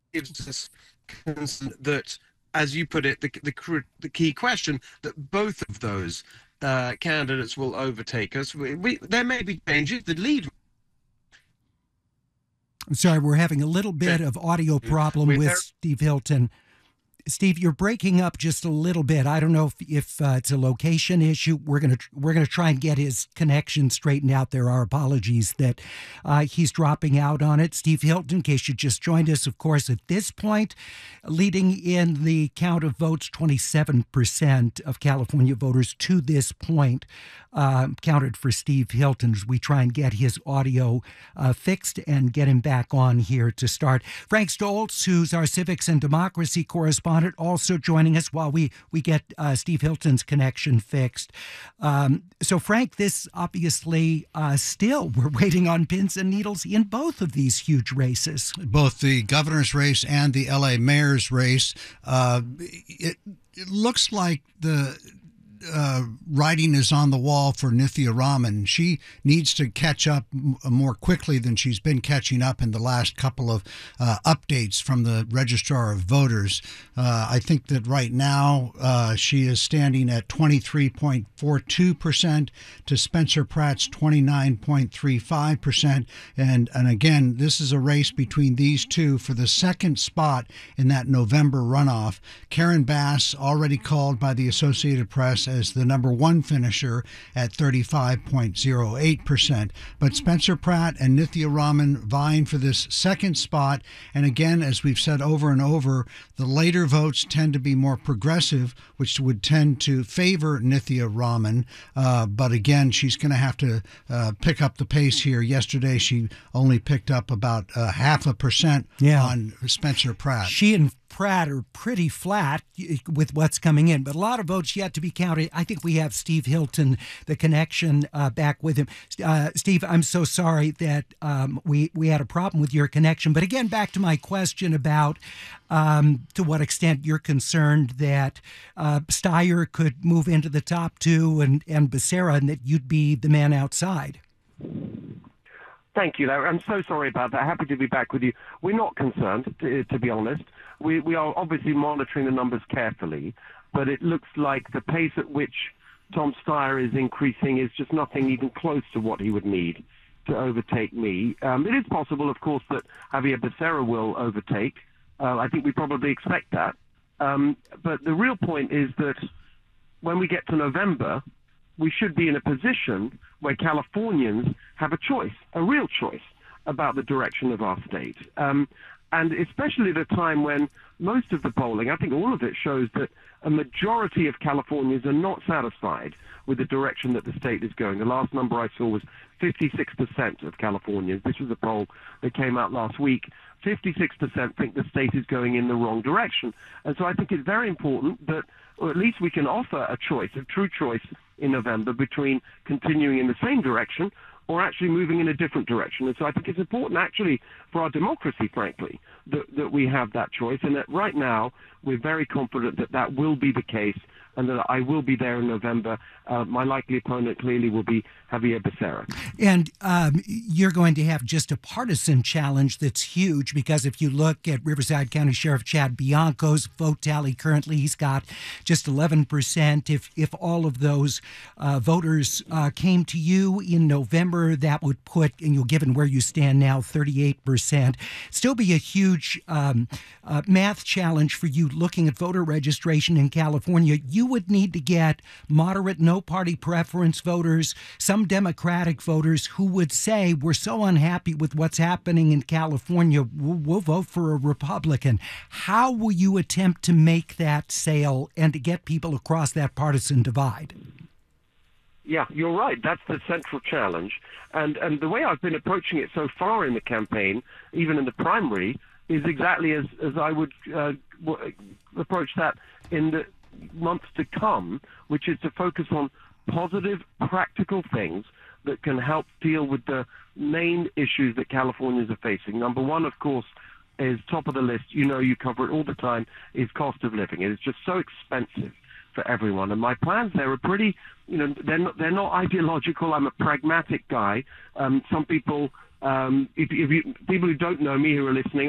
gives us concern that, as you put it, the key question that both of those candidates will overtake us. There may be changes. The lead. I'm sorry, we're having a little bit of audio problem with Steve Hilton. Steve, you're breaking up just a little bit. I don't know if it's a location issue. We're gonna try and get his connection straightened out. There are apologies that he's dropping out on it. Steve Hilton, in case you just joined us, of course, at this point, leading in the count of votes, 27% of California voters to this point counted for Steve Hilton as we try and get his audio fixed and get him back on here to start. Frank Stoltz, who's our civics and democracy correspondent, also joining us while we get Steve Hilton's connection fixed. So, Frank, this obviously still, we're waiting on pins and needles in both of these huge races. Both the governor's race and the L.A. mayor's race. It looks like the writing is on the wall for Nithya Raman. She needs to catch up more quickly than she's been catching up in the last couple of updates from the Registrar of Voters. I think that right now she is standing at 23.42% to Spencer Pratt's 29.35%. And again, this is a race between these two for the second spot in that November runoff. Karen Bass, already called by the Associated Press as the number one finisher at 35.08%. But Spencer Pratt and Nithya Raman vying for this second spot. And again, as we've said over and over, the later votes tend to be more progressive, which would tend to favor Nithya Raman. But again, she's going to have to pick up the pace here. Yesterday, she only picked up about 0.5% on Spencer Pratt. She and Pratt are pretty flat with what's coming in, but a lot of votes yet to be counted. I think we have Steve Hilton, the connection, back with him. Steve, I'm so sorry that we had a problem with your connection. But again, back to my question about to what extent you're concerned that Steyer could move into the top two and Becerra, and that you'd be the man outside. Thank you, Larry. I'm so sorry about that. Happy to be back with you. We're not concerned, to be honest. We are obviously monitoring the numbers carefully, but it looks like the pace at which Tom Steyer is increasing is just nothing even close to what he would need to overtake me. It is possible, of course, that Javier Becerra will overtake. I think we probably expect that. But the real point is that when we get to November, we should be in a position where Californians have a choice, a real choice, about the direction of our state. And especially at a time when most of the polling, I think all of it, shows that a majority of Californians are not satisfied with the direction that the state is going. The last number I saw was 56% of Californians. This was a poll that came out last week. 56% think the state is going in the wrong direction. And so I think it's very important that, or at least we can offer a choice, a true choice in November between continuing in the same direction or actually moving in a different direction. And so I think it's important actually for our democracy, frankly, that we have that choice. And that right now we're very confident that that will be the case and that I will be there in November. My likely opponent clearly will be Javier Becerra. And you're going to have just a partisan challenge that's huge, because if you look at Riverside County Sheriff Chad Bianco's vote tally currently, he's got just 11%. If all of those voters came to you in November, that would put, and you'll, given where you stand now, 38%. Still be a huge math challenge for you looking at voter registration in California. You would need to get moderate, no-party preference voters, some Democratic voters who would say, we're so unhappy with what's happening in California, we'll vote for a Republican. How will you attempt to make that sale and to get people across that partisan divide? Yeah, you're right. That's the central challenge. And the way I've been approaching it so far in the campaign, even in the primary, is exactly as I would approach that in the months to come, which is to focus on positive, practical things that can help deal with the main issues that Californians are facing. Number one, of course, is top of the list. You know, you cover it all the time, is cost of living. It is just so expensive for everyone. And my plans there are pretty, they're not ideological. I'm a pragmatic guy. Some people, people who don't know me who are listening,